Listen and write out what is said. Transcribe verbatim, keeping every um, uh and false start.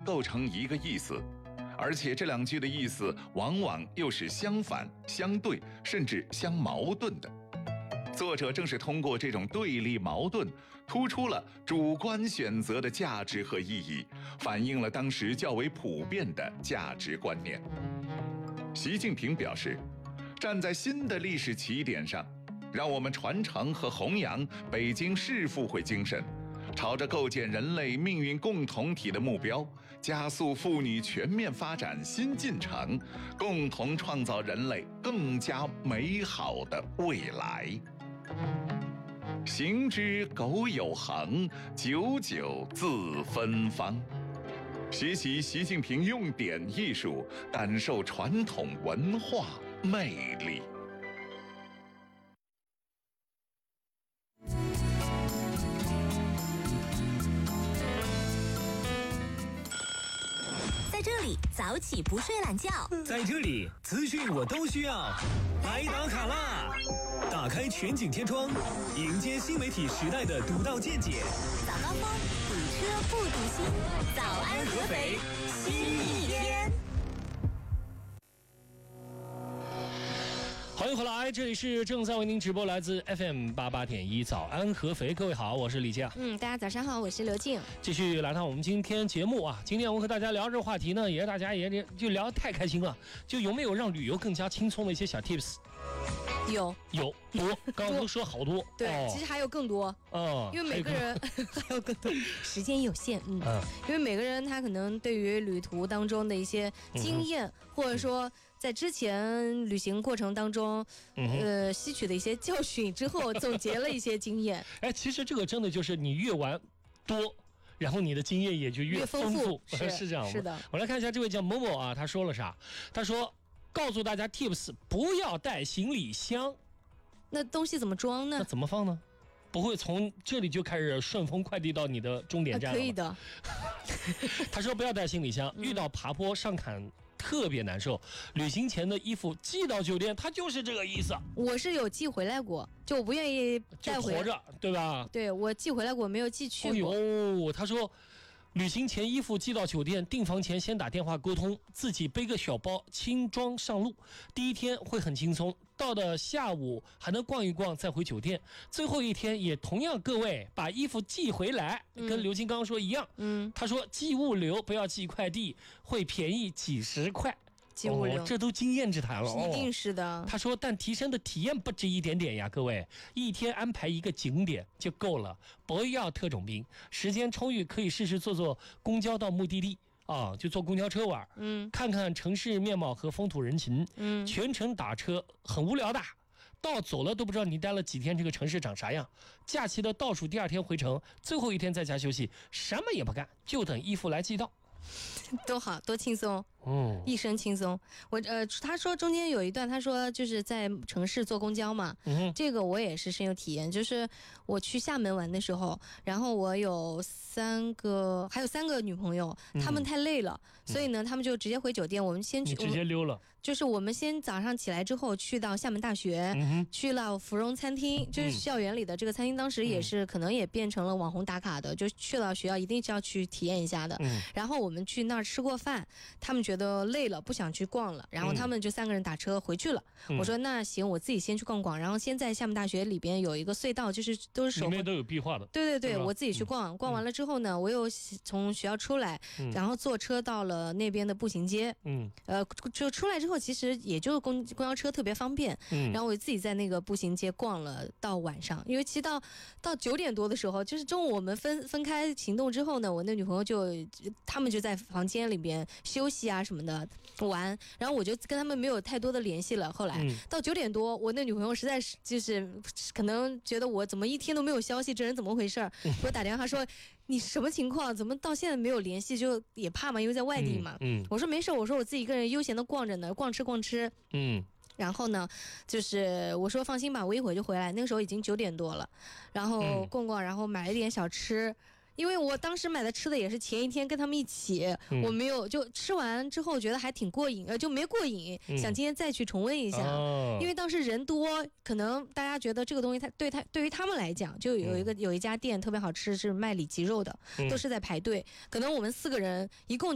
构成一个意思，而且这两句的意思往往又是相反、相对，甚至相矛盾的。作者正是通过这种对立矛盾，突出了主观选择的价值和意义，反映了当时较为普遍的价值观念。习近平表示，站在新的历史起点上，让我们传承和弘扬北京市复会精神，朝着构建人类命运共同体的目标，加速妇女全面发展新进程，共同创造人类更加美好的未来。行之苟有恒，久久自芬芳。学习习近平用典艺术，感受传统文化魅力。 在这里早起不睡懒觉， 在这里资讯我都需要，来打卡啦！打开全景天窗，迎接新媒体时代的独到见解。 早高峰，堵车不堵心，早安合肥，新一天。 欢迎回来，这里是正在为您直播来自 F M 八八点一早安合肥，各位好，我是李佳。 嗯，大家早上好，我是刘静。 继续来到我们今天节目啊，今天我和大家聊这个话题呢，也是大家也就聊得太开心了，就有没有让旅游更加轻松的一些小 tips？ 有有多，刚刚都说好多。 对、 哦， 其实还有更多。 嗯， 因为每个人还有更多，时间有限。嗯，嗯因为每个人他可能对于旅途当中的一些经验，嗯、或者说在之前旅行过程当中，嗯、呃，吸取的一些教训之后，总结了一些经验。 哎，其实这个真的就是你越玩多，然后你的经验也就越丰富， 越丰富是, 是这样吗？ 是的。 我来看一下这位叫某某啊，他说了啥？他说告诉大家 tips， 不要带行李箱。 那东西怎么装呢？ 那怎么放呢？不会从这里就开始顺丰快递到你的终点站了、啊、 可以的。 他说不要带行李箱，遇到爬坡上坎特别难受。旅行前的衣服寄到酒店，他就是这个意思。 我是有寄回来过，就我不愿意带回来， 就活着，对吧？ 对，我寄回来过，没有寄去过。 哦，他说旅行前衣服寄到酒店，订房前先打电话沟通，自己背个小包轻装上路。第一天会很轻松，到了下午还能逛一逛再回酒店。最后一天也同样，各位把衣服寄回来，嗯、跟刘金刚说一样。嗯，他说寄物流不要寄快递，会便宜几十块。 寄物流、 哦，这都经验之谈了， 一定是的、哦。 他说，但提升的体验不止一点点呀，各位，一天安排一个景点就够了，不要特种兵。时间充裕可以试试坐坐公交到目的地啊，就坐公交车玩，嗯，看看城市面貌和风土人情，嗯，全程打车很无聊的。到走了都不知道你待了几天，这个城市长啥样。假期的倒数第二天回城，最后一天在家休息，什么也不干，就等衣服来寄到。 多好，多轻松，嗯，一身轻松。我呃，他说中间有一段，他说就是在城市坐公交嘛，嗯，这个我也是深有体验。就是我去厦门玩的时候，然后我有三个，还有三个女朋友，她们太累了，嗯、所以呢，她们就直接回酒店。我们先去， 你直接溜了。 就是我们先早上起来之后，去到厦门大学，嗯、去了芙蓉餐厅，就是校园里的这个餐厅，当时也是、嗯、可能也变成了网红打卡的，就去了学校一定是要去体验一下的。嗯、然后我们去那儿吃过饭，他们觉得累了，不想去逛了，然后他们就三个人打车回去了。嗯、我说那行，我自己先去逛逛，然后先在厦门大学里边有一个隧道，就是都是手里面都有壁画的。 对对对，我自己去逛，逛完了之后呢，我又从学校出来，嗯、然后坐车到了那边的步行街。嗯，呃，就出来之后，其实也就公公交车特别方便。嗯，然后我自己在那个步行街逛了到晚上，因为其实到到九点多的时候，就是中午我们分分开行动之后呢，我那女朋友就他们就在房间里边休息啊什么的玩，然后我就跟他们没有太多的联系了。后来、嗯、到九点多，我那女朋友实在是就是可能觉得我怎么一天都没有消息，这人怎么回事？给我打电话说。你什么情况？怎么到现在没有联系？就也怕嘛，因为在外地嘛。嗯，嗯我说没事，我说我自己一个人悠闲的逛着呢，逛吃逛吃。嗯，然后呢，就是我说放心吧，我一会儿就回来。那个时候已经九点多了，然后逛逛，然后买了一点小吃。因为我当时买的吃的也是前一天跟他们一起，嗯、我没有就吃完之后觉得还挺过瘾，呃，就没过瘾，嗯、想今天再去重温一下。哦、因为当时人多，可能大家觉得这个东西它对他对于他们来讲，就有一个、嗯、有一家店特别好吃，是卖里脊肉的，嗯、都是在排队。可能我们四个人一共